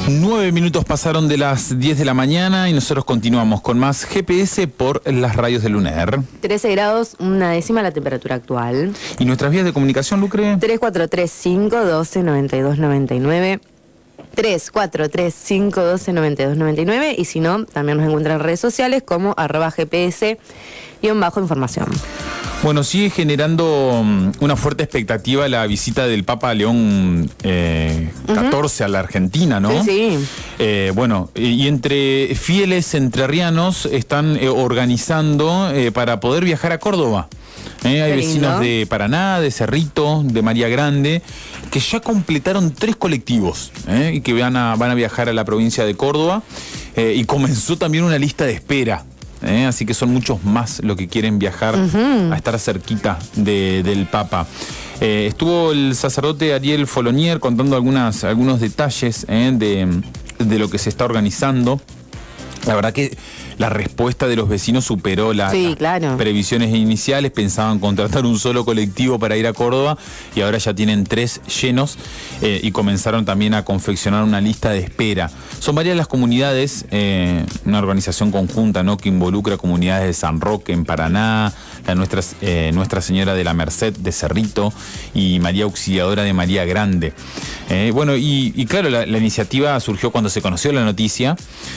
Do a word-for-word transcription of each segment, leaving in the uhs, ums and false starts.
Nueve minutos pasaron de las diez de la mañana y nosotros continuamos con más G P S por las radios del UNER. trece grados, una décima la temperatura actual. ¿Y nuestras vías de comunicación, Lucre? tres cuatro tres cinco uno dos noventa y dos noventa y nueve. tres cuatro tres cinco uno dos noventa y dos noventa y nueve. Y si no, también nos encuentran en redes sociales como arroba gps guión bajo información. Bueno, sigue generando una fuerte expectativa la visita del Papa León eh, catorce uh-huh. a la Argentina, ¿no? Sí, sí. Eh, bueno, y entre fieles entrerrianos están eh, organizando eh, para poder viajar a Córdoba. Eh, hay vecinos de Paraná, de Cerrito, de María Grande, que ya completaron tres colectivos eh, y que van a, van a viajar a la provincia de Córdoba. Eh, y comenzó también una lista de espera. Eh, así que son muchos más los que quieren viajar uh-huh. a estar cerquita de, del Papa. Eh, estuvo el sacerdote Ariel Folonier contando algunas, algunos detalles eh, de, de lo que se está organizando. La verdad que la respuesta de los vecinos superó la, sí, las claro. previsiones iniciales. Pensaban contratar un solo colectivo para ir a Córdoba y ahora ya tienen tres llenos eh, y comenzaron también a confeccionar una lista de espera. Son varias las comunidades, eh, una organización conjunta, ¿no?, que involucra comunidades de San Roque en Paraná, la Nuestra, eh, Nuestra Señora de la Merced de Cerrito y María Auxiliadora de María Grande. Eh, bueno, y, y claro, la, la iniciativa surgió cuando se conoció la noticia.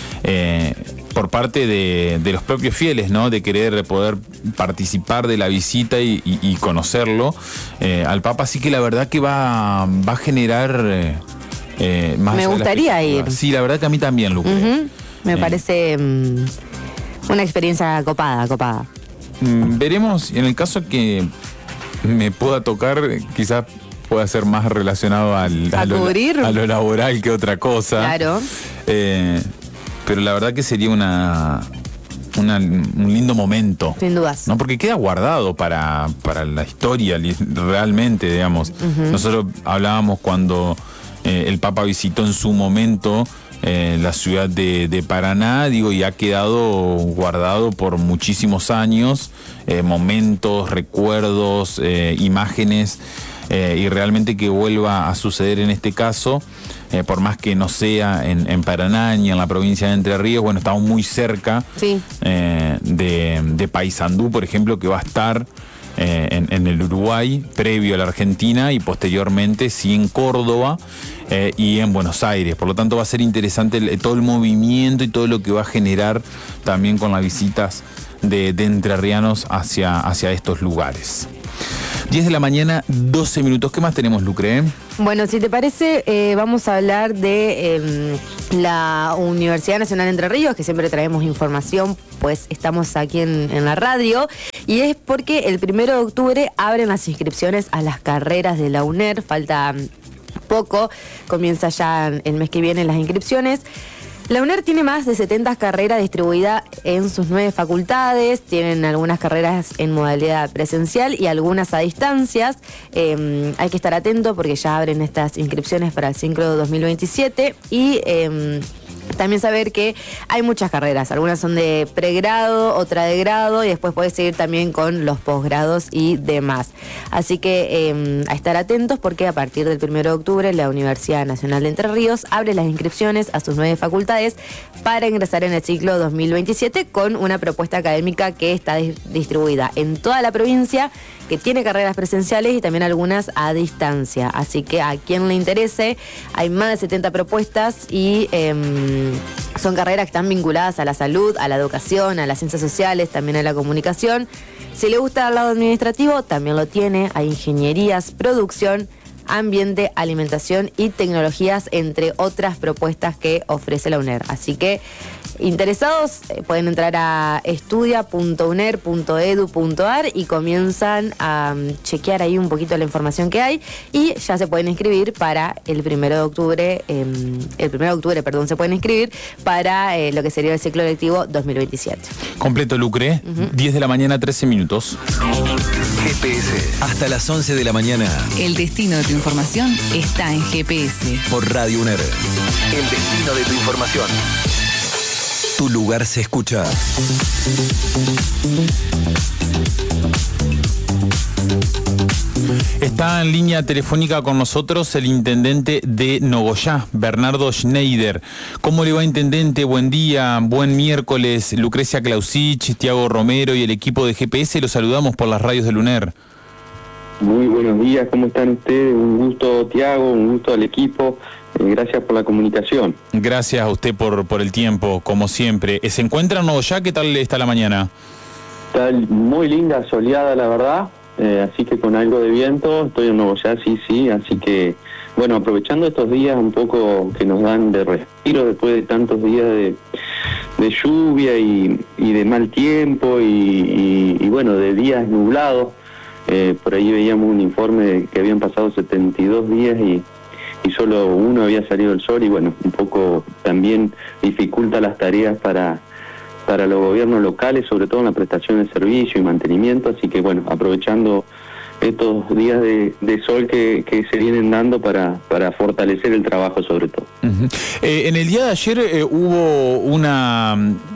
Eh, por parte de, de los propios fieles, ¿no?, de querer poder participar de la visita y, y, y conocerlo eh, al Papa. Así que la verdad que va, va a generar eh, eh, más. Me gustaría ir. Sí, la verdad que a mí también, Lucre. Uh-huh. Me eh, parece um, una experiencia copada, copada. Mm, veremos, en el caso que me pueda tocar, quizás pueda ser más relacionado al, ¿A, a, lo, cubrir? a lo laboral que otra cosa. Claro. Eh, pero la verdad que sería una, una un lindo momento. Sin dudas. ¿No? Porque queda guardado para, para la historia, realmente, digamos. Uh-huh. Nosotros hablábamos cuando eh, el Papa visitó en su momento eh, la ciudad de, de Paraná, digo, y ha quedado guardado por muchísimos años, eh, momentos, recuerdos, eh, imágenes. Eh, y realmente que vuelva a suceder en este caso, eh, por más que no sea en, en Paraná ni en la provincia de Entre Ríos, bueno, estamos muy cerca sí. eh, de, de Paysandú, por ejemplo, que va a estar eh, en, en el Uruguay, previo a la Argentina, y posteriormente sí en Córdoba eh, y en Buenos Aires. Por lo tanto va a ser interesante el, todo el movimiento y todo lo que va a generar también con las visitas de, de entrerrianos hacia, hacia estos lugares. diez de la mañana, doce minutos. ¿Qué más tenemos, Lucre? Bueno, si te parece, eh, vamos a hablar de eh, la Universidad Nacional de Entre Ríos, que siempre traemos información, pues estamos aquí en, en la radio, y es porque el primero de octubre abren las inscripciones a las carreras de la UNER. Falta poco, comienza ya el mes que viene las inscripciones. La UNER tiene más de setenta carreras distribuidas en sus nueve facultades, tienen algunas carreras en modalidad presencial y algunas a distancias. Eh, hay que estar atento porque ya abren estas inscripciones para el ciclo dos mil veintisiete y eh, también saber que hay muchas carreras, algunas son de pregrado, otra de grado y después puedes seguir también con los posgrados y demás. Así que eh, a estar atentos porque a partir del primero de octubre la Universidad Nacional de Entre Ríos abre las inscripciones a sus nueve facultades para ingresar en el ciclo dos mil veintisiete con una propuesta académica que está distribuida en toda la provincia, que tiene carreras presenciales y también algunas a distancia. Así que a quien le interese, hay más de setenta propuestas y eh, son carreras que están vinculadas a la salud, a la educación, a las ciencias sociales, también a la comunicación. Si le gusta el lado administrativo, también lo tiene. Hay ingenierías, producción, ambiente, alimentación y tecnologías, entre otras propuestas que ofrece la UNER. Así que interesados eh, pueden entrar a estudia punto uner punto edu punto ar y comienzan a um, chequear ahí un poquito la información que hay y ya se pueden inscribir para el primero de octubre, eh, el primero de octubre, perdón, se pueden inscribir para eh, lo que sería el ciclo lectivo dos mil veintisiete. Completo, Lucre, uh-huh. diez de la mañana, trece minutos. G P S, hasta las once de la mañana. El destino de tu información está en G P S. Por Radio UNER. El destino de tu información. Tu lugar se escucha. Está en línea telefónica con nosotros el intendente de Nogoyá, Bernardo Schneider. ¿Cómo le va, intendente? Buen día, buen miércoles. Lucrecia Clausich, Tiago Romero y el equipo de G P S, los saludamos por las radios de Luner. Muy buenos días, ¿cómo están ustedes? Un gusto, Tiago, un gusto al equipo. Eh, gracias por la comunicación. Gracias a usted por, por el tiempo, como siempre. ¿Se encuentra en Nogoyá? ¿Qué tal está la mañana? Está muy linda, soleada, la verdad. Eh, así que con algo de viento, estoy en Nogoyá, sí, sí, así que, bueno, aprovechando estos días un poco que nos dan de respiro después de tantos días de, de lluvia y, y de mal tiempo y, y, y bueno, de días nublados. Eh, por ahí veíamos un informe de que habían pasado setenta y dos días y, y solo uno había salido el sol y bueno, un poco también dificulta las tareas para, para los gobiernos locales, sobre todo en la prestación de servicio y mantenimiento, así que bueno, aprovechando estos días de, de sol que, que se vienen dando para, para fortalecer el trabajo sobre todo. Uh-huh. Eh, en el día de ayer eh, hubo una...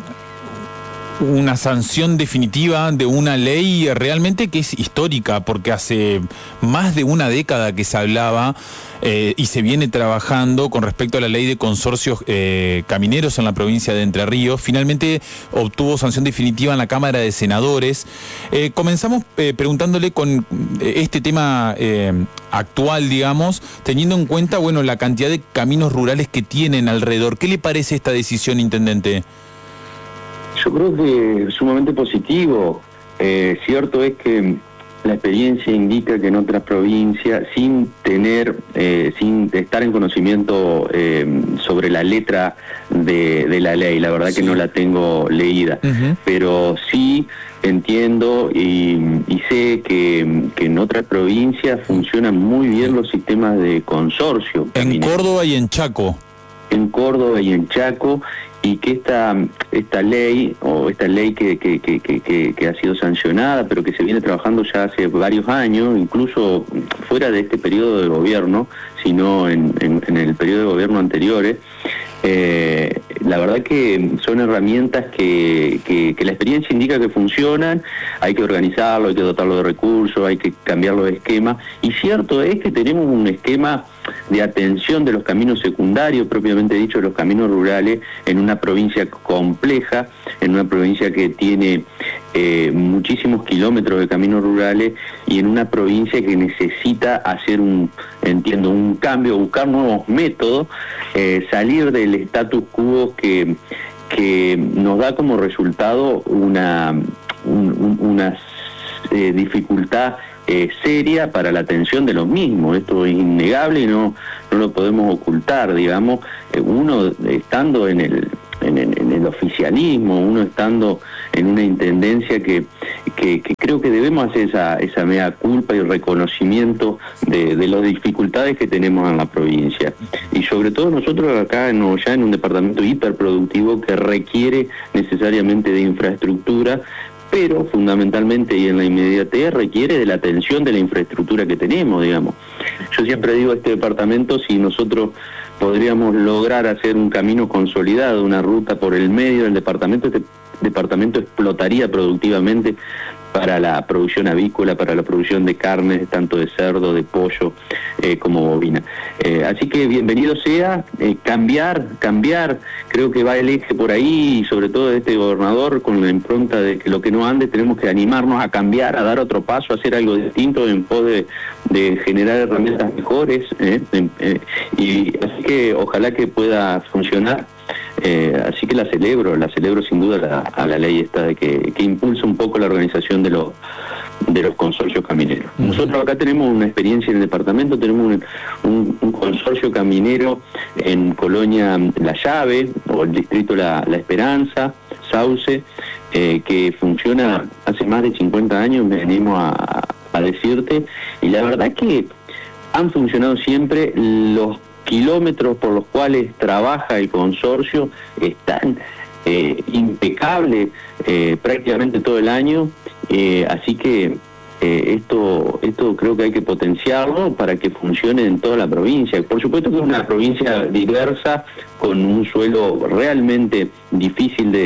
una sanción definitiva de una ley realmente que es histórica, porque hace más de una década que se hablaba eh, y se viene trabajando con respecto a la ley de consorcios eh, camineros en la provincia de Entre Ríos. Finalmente obtuvo sanción definitiva en la Cámara de Senadores. Eh, comenzamos eh, preguntándole con este tema eh, actual, digamos, teniendo en cuenta, bueno, la cantidad de caminos rurales que tienen alrededor. ¿Qué le parece esta decisión, intendente? Yo creo que es sumamente positivo. Eh, cierto es que la experiencia indica que en otras provincias, sin tener, eh, sin estar en conocimiento eh, sobre la letra de, de la ley, la verdad sí. que no la tengo leída, uh-huh. pero sí entiendo y, y sé que, que en otras provincias funcionan muy bien los sistemas de consorcio. En Córdoba y en Chaco. En Córdoba y en Chaco, y que esta esta ley, o esta ley que, que, que, que, que ha sido sancionada, pero que se viene trabajando ya hace varios años, incluso fuera de este periodo de gobierno, sino en, en, en el periodo de gobierno anteriores, eh, la verdad que son herramientas que, que, que la experiencia indica que funcionan. Hay que organizarlo, hay que dotarlo de recursos, hay que cambiar los esquemas, y cierto es que tenemos un esquema de atención de los caminos secundarios, propiamente dicho, los caminos rurales, en una provincia compleja, en una provincia que tiene eh, muchísimos kilómetros de caminos rurales y en una provincia que necesita hacer un, entiendo, un cambio, buscar nuevos métodos, eh, salir del status quo que, que nos da como resultado una, un, un, una eh, dificultad Eh, seria para la atención de los mismos. Esto es innegable y no, no lo podemos ocultar, digamos, eh, uno estando en el, en, el, en el oficialismo, uno estando en una intendencia que, que, que creo que debemos hacer esa, esa mea culpa y reconocimiento de, de las dificultades que tenemos en la provincia. Y sobre todo nosotros acá en Nogoyá, en un departamento hiperproductivo que requiere necesariamente de infraestructura, pero fundamentalmente y en la inmediatez requiere de la atención de la infraestructura que tenemos, digamos. Yo siempre digo, este departamento, si nosotros podríamos lograr hacer un camino consolidado, una ruta por el medio del departamento, este departamento explotaría productivamente para la producción avícola, para la producción de carnes, tanto de cerdo, de pollo, eh, como bovina. Eh, así que bienvenido sea, eh, cambiar, cambiar, creo que va el eje por ahí, y sobre todo de este gobernador, con la impronta de que lo que no ande, tenemos que animarnos a cambiar, a dar otro paso, a hacer algo distinto en pos de, de generar herramientas mejores, eh, eh, y así que ojalá que pueda funcionar. Eh, así que la celebro, la celebro sin duda la, a la ley esta de que, que impulsa un poco la organización de los de los consorcios camineros. Uh-huh. Nosotros acá tenemos una experiencia en el departamento, tenemos un, un, un consorcio caminero en Colonia La Llave, o el distrito La, La Esperanza, Sauce, eh, que funciona hace más de cincuenta años, me animo a, a decirte, y la verdad que han funcionado siempre. Los kilómetros por los cuales trabaja el consorcio están eh, impecables eh, prácticamente todo el año, eh, así que eh, esto esto creo que hay que potenciarlo para que funcione en toda la provincia. Por supuesto que es una provincia diversa, con un suelo realmente difícil de,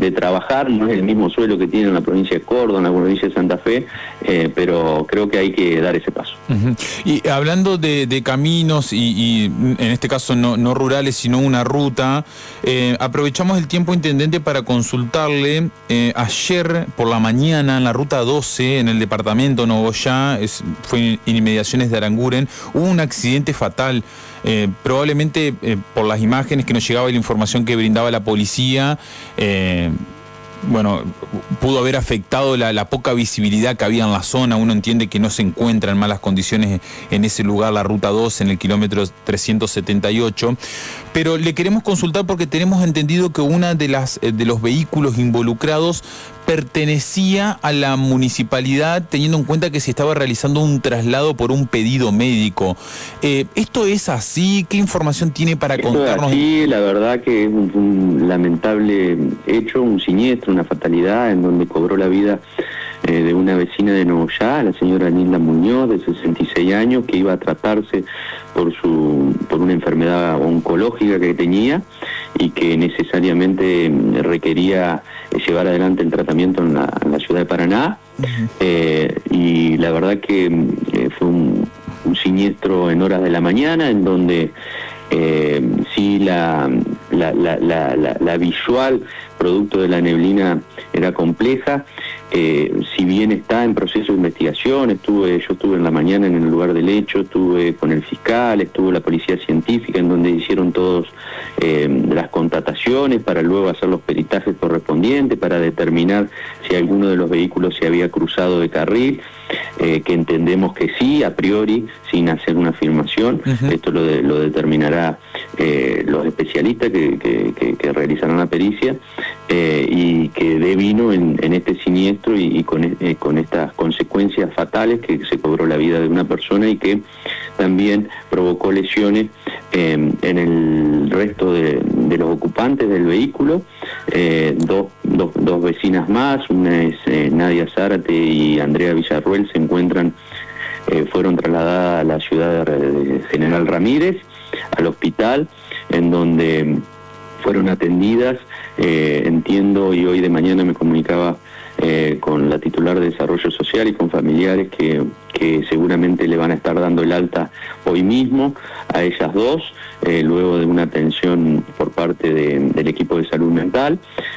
de trabajar, no es el mismo suelo que tiene en la provincia de Córdoba, en la provincia de Santa Fe, eh, pero creo que hay que dar ese paso. Uh-huh. Y hablando de, de caminos y, y en este caso no, no rurales, sino una ruta, eh, aprovechamos el tiempo, intendente, para consultarle. Eh, ayer por la mañana en la ruta doce, en el departamento Nogoyá, es, fue en inmediaciones de Aranguren, hubo un accidente fatal. Eh, probablemente eh, por las imágenes que nos llegaba y la información que brindaba la policía, eh, bueno, pudo haber afectado la, la poca visibilidad que había en la zona. Uno entiende que no se encuentra en malas condiciones en ese lugar, la ruta dos, en el kilómetro trescientos setenta y ocho. Pero le queremos consultar porque tenemos entendido que una de las de los vehículos involucrados pertenecía a la municipalidad, teniendo en cuenta que se estaba realizando un traslado por un pedido médico. Eh, ¿Esto es así? ¿Qué información tiene para Esto contarnos? Sí, la verdad que es un, un lamentable hecho, un siniestro, una fatalidad en donde cobró la vida eh, de una vecina de Nogoyá, la señora Nilda Muñoz, de sesenta y seis años, que iba a tratarse por su por una enfermedad oncológica que tenía y que necesariamente requería llevar adelante el tratamiento en la, en la ciudad de Paraná. Uh-huh. eh, y la verdad que eh, fue un, un siniestro en horas de la mañana, en donde eh, sí la, la, la, la, la, la visual, producto de la neblina, era compleja. Eh, si bien está en proceso de investigación, estuve, yo estuve en la mañana en el lugar del hecho, estuve con el fiscal, estuvo la policía científica, en donde hicieron todos eh, las contrataciones para luego hacer los peritajes correspondientes, para determinar si alguno de los vehículos se había cruzado de carril, eh, que entendemos que sí, a priori, sin hacer una afirmación. Uh-huh. Esto lo, de, lo determinará eh, los especialistas que, que, que, que realizarán la pericia, eh, y que devino en, en este siniestro y, y con, eh, con estas consecuencias fatales, que se cobró la vida de una persona y que también provocó lesiones eh, en el resto de, de los ocupantes del vehículo. Eh, dos, dos, dos vecinas más, una es eh, Nadia Zárate y Andrea Villarruel, se encuentran, eh, fueron trasladadas a la ciudad de, de General Ramírez, al hospital, en donde fueron atendidas. Eh, entiendo, y hoy de mañana me comunicaba eh, con la titular de Desarrollo Social y con familiares que, que seguramente le van a estar dando el alta hoy mismo a ellas dos, eh, luego de una atención por parte de, del equipo de salud mental.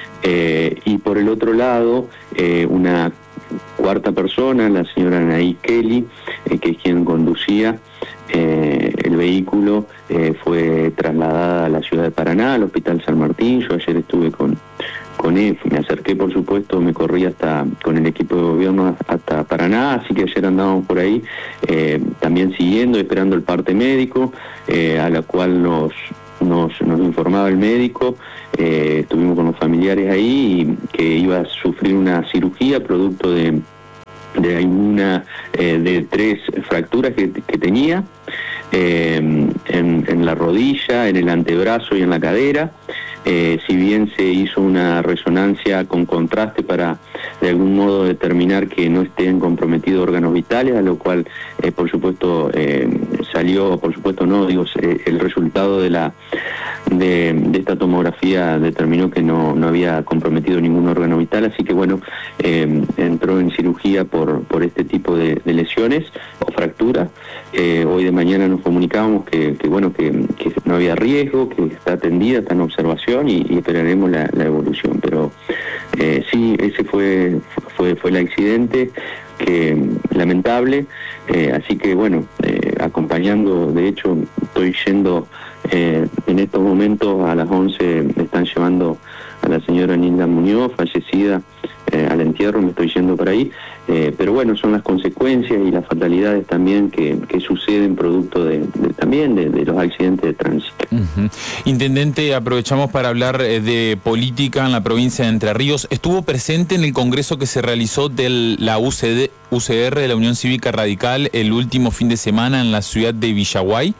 Eh, y por el otro lado, eh, una cuarta persona, la señora Anaí Kelly, eh, que es quien conducía eh, el vehículo, eh, fue trasladada a la ciudad de Paraná, al Hospital San Martín. Yo ayer estuve con, con él, me acerqué, por supuesto, me corrí hasta con el equipo de gobierno hasta Paraná, así que ayer andábamos por ahí, eh, también siguiendo, esperando el parte médico, eh, a la cual nos... Nos, nos informaba el médico, eh, estuvimos con los familiares ahí, y que iba a sufrir una cirugía producto de, de una eh, de tres fracturas que, que tenía eh, en, en la rodilla, en el antebrazo y en la cadera. Eh, si bien se hizo una resonancia con contraste para de algún modo determinar que no estén comprometidos órganos vitales, a lo cual eh, por supuesto eh, salió, por supuesto no, digo, eh, el resultado de la de, de esta tomografía determinó que no, no había comprometido ningún órgano vital, así que bueno, eh, entró en cirugía por, por este tipo de, de lesiones o fracturas. Eh, hoy de mañana nos comunicábamos que, que bueno, que, que no había riesgo, que está atendida, está en observación, y, y esperaremos la, la evolución. Pero eh, sí, ese fue, fue, fue el accidente, que lamentable, eh, así que bueno, eh, acompañando, de hecho estoy yendo eh, en estos momentos a las once, me están llevando a la señora Nilda Muñoz, fallecida, eh, al entierro, me estoy yendo por ahí, eh, pero bueno, son las consecuencias y las fatalidades también que, que suceden producto de, de también de, de los accidentes de tránsito. Uh-huh. Intendente, aprovechamos para hablar eh, de política en la provincia de Entre Ríos. ¿Estuvo presente en el congreso que se realizó de la U C D, U C R, de la Unión Cívica Radical, el último fin de semana en la ciudad de Villaguay?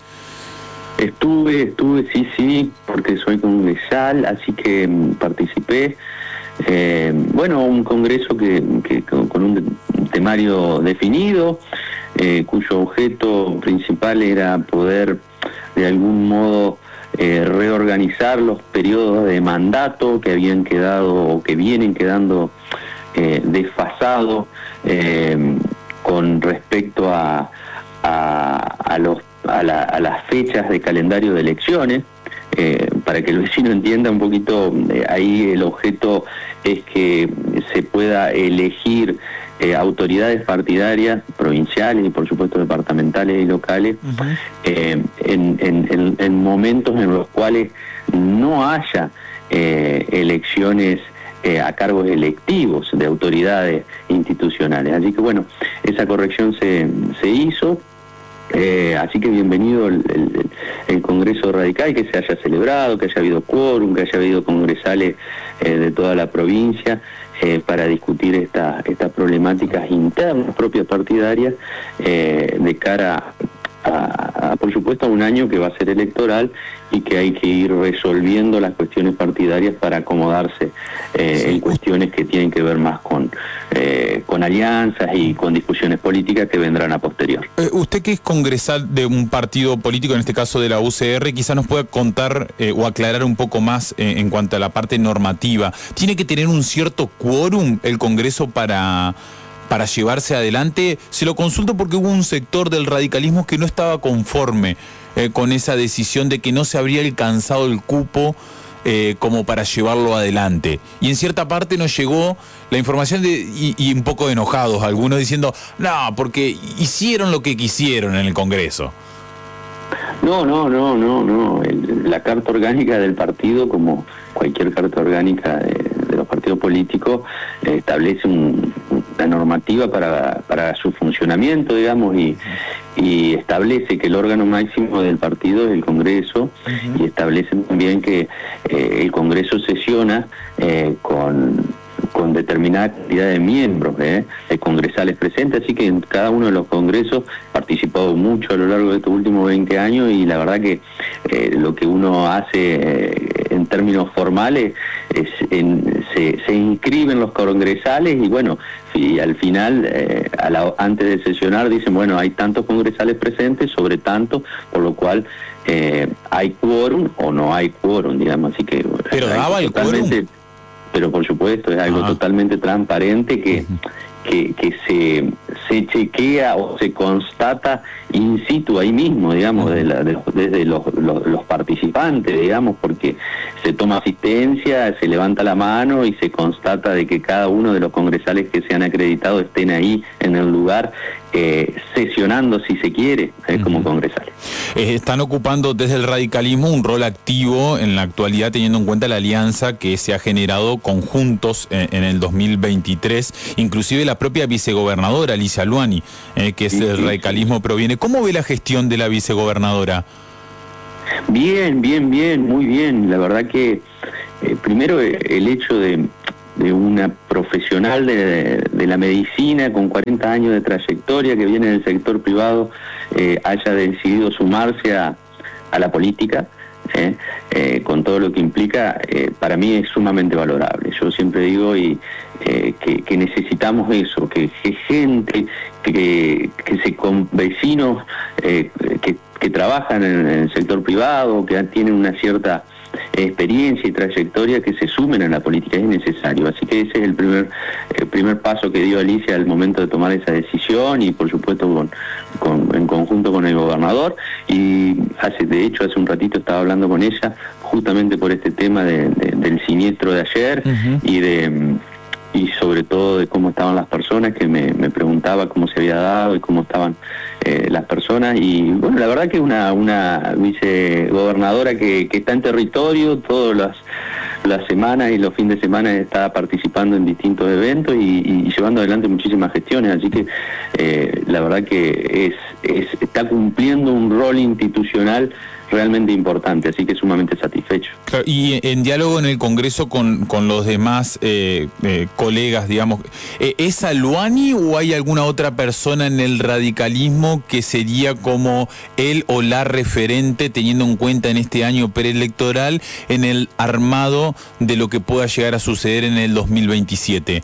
Estuve, estuve, sí, sí, porque soy congresal, así que mm, participé. Eh, bueno, un congreso que, que con, con un temario definido, eh, cuyo objeto principal era poder de algún modo eh, reorganizar los periodos de mandato que habían quedado o que vienen quedando eh, desfasados eh, con respecto a, a, a, los, a, la, a las fechas de calendario de elecciones. Eh, para que el vecino entienda un poquito, eh, ahí el objeto es que se pueda elegir eh, autoridades partidarias, provinciales y por supuesto departamentales y locales, uh-huh. eh, en, en, en, en momentos en los cuales no haya eh, elecciones eh, a cargos electivos de autoridades institucionales. Así que bueno, esa corrección se, se hizo. Eh, así que bienvenido el, el, el Congreso Radical, que se haya celebrado, que haya habido quórum, que haya habido congresales eh, de toda la provincia eh, para discutir esta, estas problemáticas internas propias partidarias eh, de cara a, a, por supuesto, a un año que va a ser electoral y que hay que ir resolviendo las cuestiones partidarias para acomodarse eh, sí. en cuestiones que tienen que ver más con, eh, con alianzas y con discusiones políticas que vendrán a posterior. Eh, usted que es congresal de un partido político, en este caso de la U C R, quizás nos pueda contar eh, o aclarar un poco más eh, en cuanto a la parte normativa. ¿Tiene que tener un cierto quórum el Congreso para... para llevarse adelante? Se lo consulto porque hubo un sector del radicalismo que no estaba conforme eh, con esa decisión de que no se habría alcanzado el cupo eh, como para llevarlo adelante. Y en cierta parte nos llegó la información de y, y un poco enojados algunos diciendo, no, porque hicieron lo que quisieron en el Congreso. No, no, no, no, no. El, la carta orgánica del partido, como cualquier carta orgánica de, de los partidos políticos, eh, establece un, una normativa para, para su funcionamiento, digamos, y, y establece que el órgano máximo del partido es el Congreso, uh-huh. y establece también que eh, el Congreso sesiona eh, con... con determinada cantidad de miembros, ¿eh? de congresales presentes, así que en cada uno de los congresos he participado mucho a lo largo de estos últimos veinte años y la verdad que eh, lo que uno hace eh, en términos formales es en, se, se inscriben los congresales y bueno, y al final, eh, a la, antes de sesionar dicen, bueno, hay tantos congresales presentes sobre tanto, por lo cual eh, hay quórum o no hay quórum, digamos, así que... Pero daba el quórum. Pero por supuesto es algo ah. totalmente transparente que, que, que se, se chequea o se constata in situ ahí mismo, digamos, de la, de, desde los, los, los participantes, digamos, porque se toma asistencia, se levanta la mano y se constata de que cada uno de los congresales que se han acreditado estén ahí en el lugar eh, sesionando, si se quiere, eh, como congresales. Eh, están ocupando desde el radicalismo un rol activo en la actualidad, teniendo en cuenta la alianza que se ha generado conjuntos en, en el dos mil veintitrés, inclusive la propia vicegobernadora Alicia Luani, eh, que es sí, del radicalismo, sí. proviene. ¿Cómo ve la gestión de la vicegobernadora? Bien, bien, bien, muy bien. La verdad que eh, primero el hecho de, de una profesional de, de la medicina con cuarenta años de trayectoria que viene del sector privado eh, haya decidido sumarse a, a la política, eh, eh, con todo lo que implica, eh, para mí es sumamente valorable. Yo siempre digo y eh, que, que necesitamos eso, que, que gente, que, que se con vecinos eh, que, que trabajan en, en el sector privado, que tienen una cierta experiencia y trayectoria, que se sumen a la política, es necesario. Así que ese es el primer el primer paso que dio Alicia al momento de tomar esa decisión y por supuesto con, con en conjunto con el gobernador, y hace de hecho hace un ratito estaba hablando con ella justamente por este tema de, de, del siniestro de ayer, uh-huh. y de y sobre todo de cómo estaban las personas, que me, me preguntaba cómo se había dado y cómo estaban eh, las personas, y bueno, la verdad que es una, una vicegobernadora que, que está en territorio todas las, las semanas y los fines de semana está participando en distintos eventos y, y llevando adelante muchísimas gestiones, así que eh, la verdad que es, es está cumpliendo un rol institucional realmente importante, así que sumamente satisfecho. Claro, y en diálogo en el Congreso con, con los demás eh, eh, colegas, digamos, eh, ¿es a Luani o hay alguna otra persona en el radicalismo que sería como él o la referente, teniendo en cuenta en este año preelectoral, en el armado de lo que pueda llegar a suceder en el dos mil veintisiete?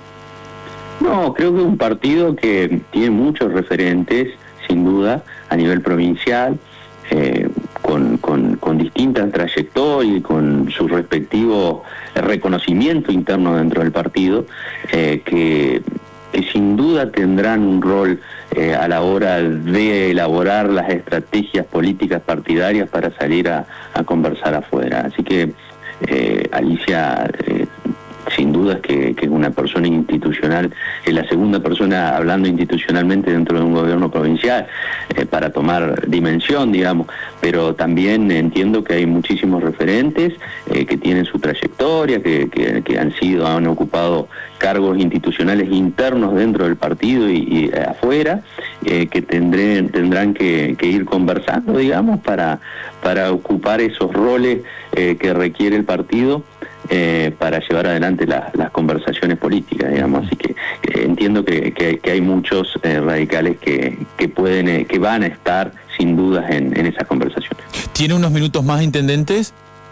No, creo que es un partido que tiene muchos referentes, sin duda, a nivel provincial, eh, con, con, con con distintas trayectorias y con su respectivo reconocimiento interno dentro del partido, eh, que, que sin duda tendrán un rol eh, a la hora de elaborar las estrategias políticas partidarias para salir a, a conversar afuera. Así que eh, Alicia... Eh, sin duda es que, que una persona institucional, es la segunda persona hablando institucionalmente dentro de un gobierno provincial, eh, para tomar dimensión, digamos, pero también entiendo que hay muchísimos referentes eh, que tienen su trayectoria, que, que, que han sido, han ocupado cargos institucionales internos dentro del partido y, y afuera, eh, que tendré, tendrán que, que ir conversando, digamos, para, para ocupar esos roles eh, que requiere el partido, Eh, para llevar adelante la, las conversaciones políticas, digamos. Así que eh, entiendo que, que, que hay muchos eh, radicales que, que pueden, eh, que van a estar sin dudas en, en esas conversaciones. ¿Tiene unos minutos más, intendentes?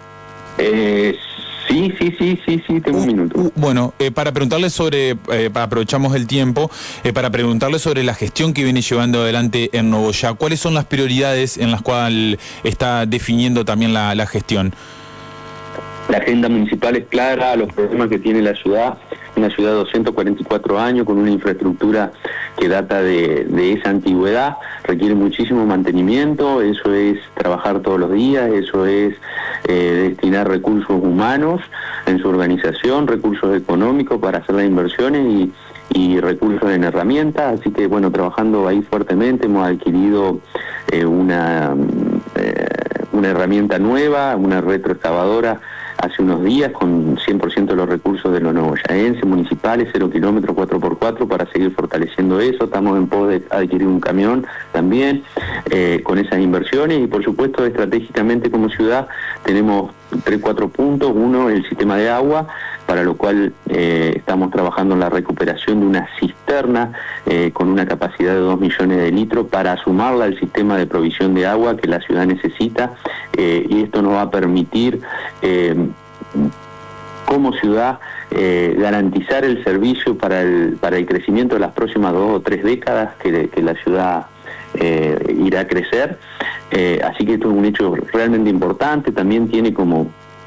Eh, sí, sí, sí, sí, sí, tengo un minuto. Uh, bueno, eh, para preguntarle sobre, eh, aprovechamos el tiempo, eh, para preguntarle sobre la gestión que viene llevando adelante en Nogoyá. ¿Cuáles son las prioridades en las cuales está definiendo también la, la gestión? La agenda municipal es clara, los problemas que tiene la ciudad, una ciudad de doscientos cuarenta y cuatro años con una infraestructura que data de, de esa antigüedad, requiere muchísimo mantenimiento, eso es trabajar todos los días, eso es eh, destinar recursos humanos en su organización, recursos económicos para hacer las inversiones y, y recursos en herramientas, así que bueno, trabajando ahí fuertemente, hemos adquirido eh, una, eh, una herramienta nueva, una retroexcavadora, hace unos días con cien por ciento de los recursos de los nogoyaenses, municipales, cero kilómetros, cuatro por cuatro, para seguir fortaleciendo eso. Estamos en pos de adquirir un camión también, eh, con esas inversiones, y por supuesto estratégicamente como ciudad tenemos tres, cuatro puntos. Uno, el sistema de agua, para lo cual eh, estamos trabajando en la recuperación de una cisterna eh, con una capacidad de dos millones de litros para sumarla al sistema de provisión de agua que la ciudad necesita, eh, y esto nos va a permitir eh, como ciudad eh, garantizar el servicio para el, para el crecimiento de las próximas dos o tres décadas que, que la ciudad eh, irá a crecer. Eh, así que esto es un hecho realmente importante. También tiene como,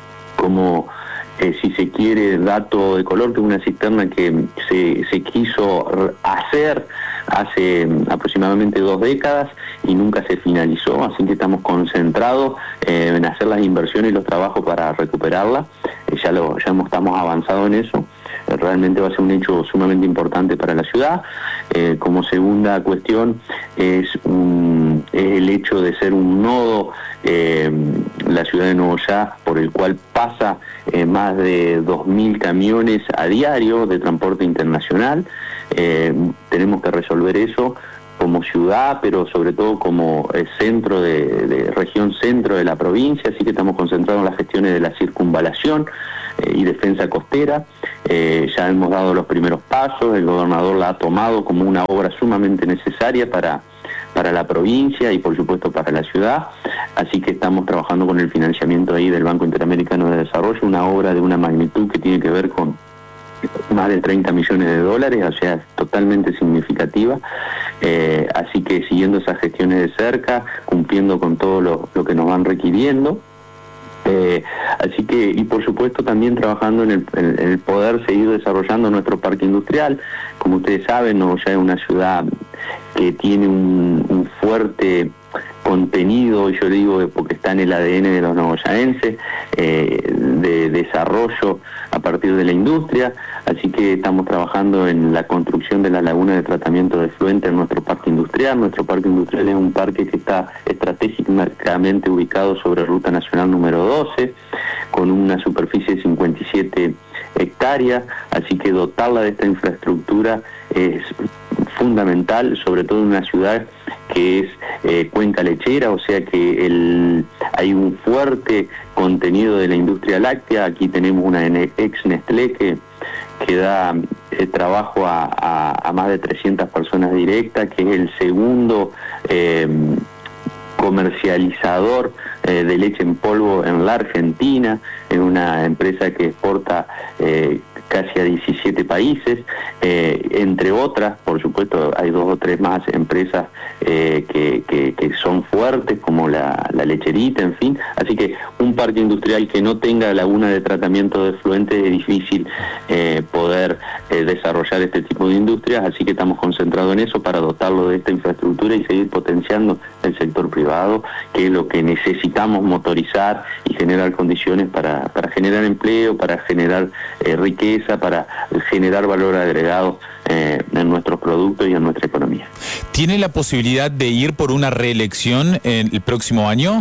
como eh, si se quiere, dato de color, que es una cisterna que se, se quiso hacer hace aproximadamente dos décadas y nunca se finalizó, así que estamos concentrados eh, en hacer las inversiones y los trabajos para recuperarla. Eh, ya, lo, ya estamos avanzados en eso. Eh, realmente va a ser un hecho sumamente importante para la ciudad. Eh, como segunda cuestión es, un, es el hecho de ser un nodo, eh, la ciudad de Nogoyá, por el cual pasa eh, más de dos mil camiones a diario de transporte internacional. Eh, tenemos que resolver eso como ciudad, pero sobre todo como eh, centro de, de región centro de la provincia, así que estamos concentrados en las gestiones de la circunvalación eh, y defensa costera. Eh, ya hemos dado los primeros pasos, el gobernador la ha tomado como una obra sumamente necesaria para, para la provincia y por supuesto para la ciudad, así que estamos trabajando con el financiamiento ahí del Banco Interamericano de Desarrollo, una obra de una magnitud que tiene que ver con más de treinta millones de dólares, o sea, totalmente significativa, eh, así que siguiendo esas gestiones de cerca, cumpliendo con todo lo, lo que nos van requiriendo, eh, así que, y por supuesto también trabajando en el, en el poder seguir desarrollando nuestro parque industrial. Como ustedes saben, Nogoyá es una ciudad que tiene un, un fuerte contenido, yo digo porque está en el A D N de los nogoyaenses, eh, de desarrollo a partir de la industria, así que estamos trabajando en la construcción de la laguna de tratamiento de efluente en nuestro parque industrial. Nuestro parque industrial es un parque que está estratégicamente ubicado sobre Ruta Nacional número doce, con una superficie de cincuenta y siete hectáreas, así que dotarla de esta infraestructura es fundamental, sobre todo en una ciudad que es eh, cuenca lechera, o sea que el, hay un fuerte contenido de la industria láctea. Aquí tenemos una ex Nestlé que, que da eh, trabajo a, a, a más de trescientas personas directas, que es el segundo eh, comercializador eh, de leche en polvo en la Argentina, es una empresa que exporta eh, casi a diecisiete países, eh, entre otras, por supuesto, hay dos o tres más empresas eh, que, que, que son fuertes, como la, la lecherita, en fin. Así que un parque industrial que no tenga laguna de tratamiento de efluentes es difícil eh, poder eh, desarrollar este tipo de industrias, así que estamos concentrados en eso para dotarlo de esta infraestructura y seguir potenciando el sector privado, que es lo que necesitamos motorizar y generar condiciones para, para generar empleo, para generar eh, riqueza, para generar valor agregado eh, en nuestros productos y en nuestra economía. ¿Tiene la posibilidad de ir por una reelección en el próximo año?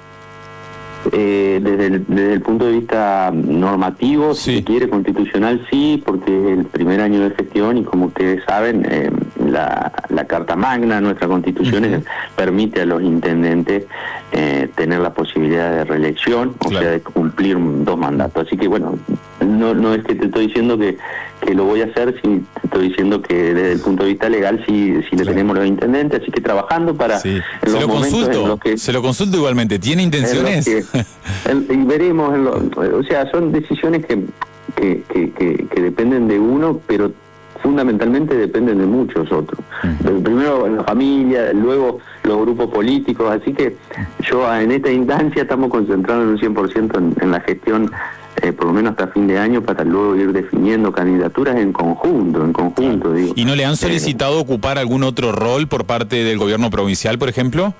Eh, desde, el, desde el punto de vista normativo, sí. Si se quiere, constitucional, sí, porque es el primer año de gestión y como ustedes saben, eh, la, la Carta Magna, nuestra Constitución, uh-huh. permite a los intendentes eh, tener la posibilidad de reelección, claro. O sea, de cumplir dos mandatos. Así que bueno, no, no es que te estoy diciendo que, que lo voy a hacer, sí, te estoy diciendo que desde el punto de vista legal sí, sí le claro. tenemos los intendentes, así que trabajando para sí. en los se lo momentos consulto, en los que... Se lo consulto igualmente, ¿tiene intenciones? Que, el, y veremos, en lo, o sea, son decisiones que, que, que, que, que dependen de uno, pero fundamentalmente dependen de muchos otros. Uh-huh. Primero la familia, luego los grupos políticos, así que yo en esta instancia estamos concentrados en un cien por ciento en, en la gestión, eh, por lo menos hasta fin de año, para luego ir definiendo candidaturas en conjunto, en conjunto, claro. digo. ¿Y no le han solicitado eh, ocupar algún otro rol por parte del gobierno provincial, por ejemplo?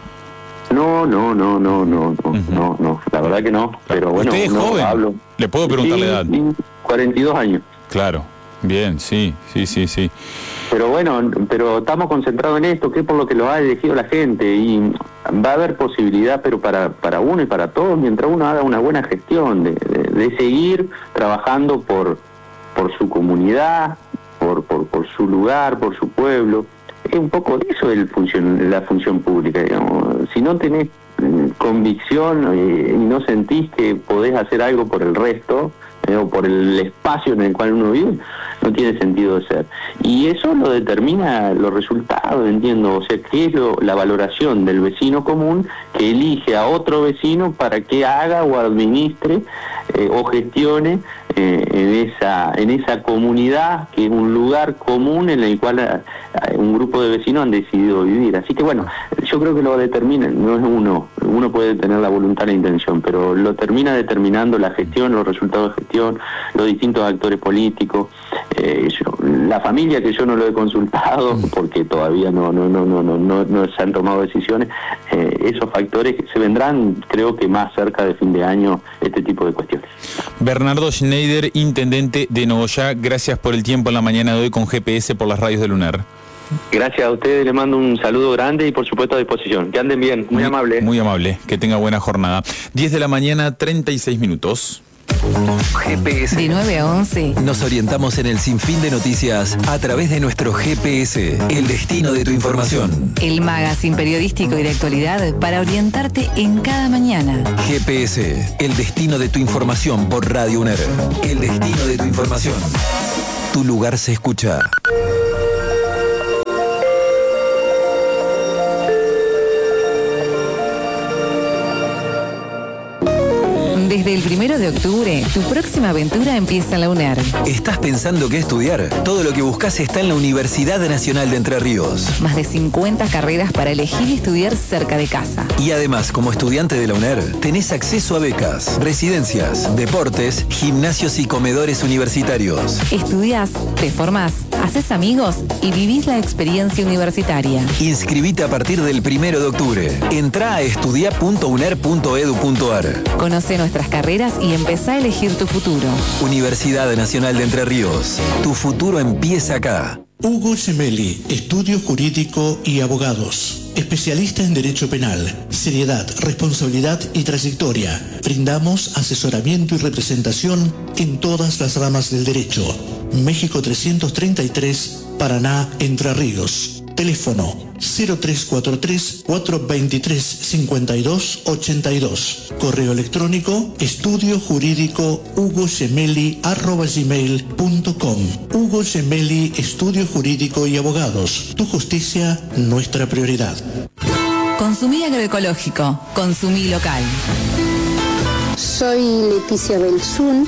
No, no, no, no, no, no, uh-huh. no, no, la verdad que no, pero bueno, usted es no joven, hablo. Le puedo preguntar sí, la edad. Sí, cuarenta y dos años. Claro, bien, sí, sí, sí, sí. Pero bueno, pero estamos concentrados en esto, que es por lo que lo ha elegido la gente, y va a haber posibilidad, pero para, para uno y para todos, mientras uno haga una buena gestión, de, de, de seguir trabajando por, por su comunidad, por, por, por su lugar, por su pueblo. Es un poco de eso el función, la función pública, digamos. Si no tenés convicción eh, y no sentís que podés hacer algo por el resto, eh, o por el espacio en el cual uno vive, no tiene sentido de ser. Y eso lo determina los resultados, entiendo, o sea, qué es lo, la valoración del vecino común que elige a otro vecino para que haga o administre eh, o gestione eh, en esa en esa comunidad, que es un lugar común en el cual a, a un grupo de vecinos han decidido vivir. Así que bueno, yo creo que lo determina, no es uno, uno puede tener la voluntad e la intención, pero lo termina determinando la gestión, los resultados de gestión, los distintos actores políticos, eh, yo, la familia, que yo no lo he consultado porque todavía no no no no no no, no se han tomado decisiones, eh, esos factores que se vendrán, creo que más cerca de fin de año, este tipo de cuestiones. Bernardo Schneider, intendente de Nogoyá, gracias por el tiempo en la mañana de hoy con G P S por las radios de Lunar. Gracias a ustedes, les mando un saludo grande y por supuesto a disposición. Que anden bien, muy, muy amable. Muy amable, que tenga buena jornada. diez de la mañana, treinta y seis minutos. G P S. De nueve a once. Nos orientamos en el sinfín de noticias a través de nuestro G P S, el destino de tu información. El magazine periodístico y de actualidad para orientarte en cada mañana. G P S, el destino de tu información por Radio UNER. El destino de tu información. Tu lugar se escucha. Desde el primero de octubre, tu próxima aventura empieza en la UNER. ¿Estás pensando qué estudiar? Todo lo que buscas está en la Universidad Nacional de Entre Ríos. Más de cincuenta carreras para elegir y estudiar cerca de casa. Y además, como estudiante de la UNER, tenés acceso a becas, residencias, deportes, gimnasios y comedores universitarios. Estudiás, te formás, haces amigos y vivís la experiencia universitaria. Inscribite a partir del primero de octubre. Entrá a estudia punto uner punto edu punto ar. Conoce nuestras carreras y empezá a elegir tu futuro. Universidad Nacional de Entre Ríos. Tu futuro empieza acá. Hugo Gemelli, Estudio Jurídico y Abogados. Especialista en Derecho Penal, seriedad, responsabilidad y trayectoria. Brindamos asesoramiento y representación en todas las ramas del derecho. México trescientos treinta y tres, Paraná, Entre Ríos. Teléfono cero tres cuatro tres, cuatro dos tres, cinco dos ocho dos. Correo electrónico estudio jurídico hugo gemelli arroba gmail punto com. Hugo Gemelli, Estudio Jurídico y Abogados. Tu justicia, nuestra prioridad. Consumí agroecológico, consumí local. Soy Leticia Belzún,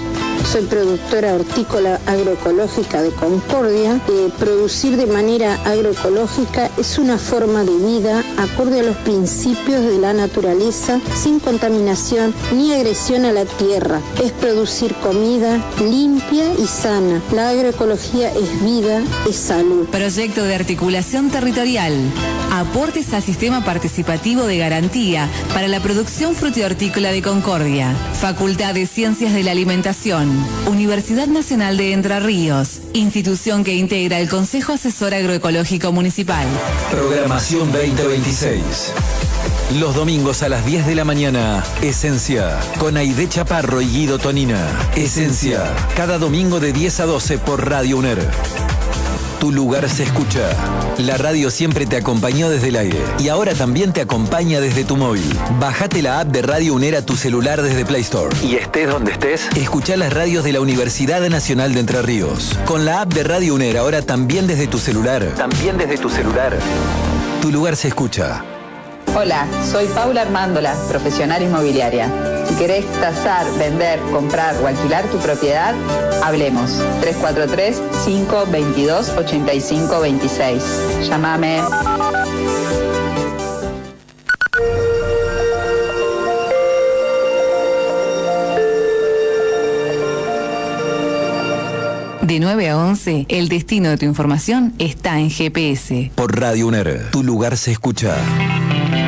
Soy productora hortícola agroecológica de Concordia. Eh, producir de manera agroecológica es una forma de vida acorde a los principios de la naturaleza, sin contaminación ni agresión a la tierra. Es producir comida limpia y sana. La agroecología es vida, es salud. Proyecto de articulación territorial. Aportes al sistema participativo de garantía para la producción frutihortícola de Concordia. Facultad de Ciencias de la Alimentación. Universidad Nacional de Entre Ríos. Institución que integra el Consejo Asesor Agroecológico Municipal. Programación veinte veintiséis. Los domingos a las diez de la mañana, Esencia, con Aide Chaparro y Guido Tonina. Esencia, cada domingo de diez a doce por Radio UNER. Tu lugar se escucha. La radio siempre te acompañó desde el aire y ahora también te acompaña desde tu móvil. Bájate la app de Radio UNER a tu celular desde Play Store. Y estés donde estés, escuchá las radios de la Universidad Nacional de Entre Ríos. Con la app de Radio UNER ahora también desde tu celular. También desde tu celular. Tu lugar se escucha. Hola, soy Paula Armándola, profesional inmobiliaria. Si querés tasar, vender, comprar o alquilar tu propiedad, hablemos. tres cuatro tres, cinco dos dos, ocho cinco dos seis. Llámame. De nueve a once, el destino de tu información está en G P S. Por Radio UNER, tu lugar se escucha.